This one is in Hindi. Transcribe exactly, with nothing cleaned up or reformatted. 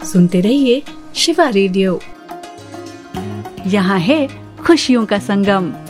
सुनते रहिए शिवा रेडियो। यहाँ है खुशियों का संगम।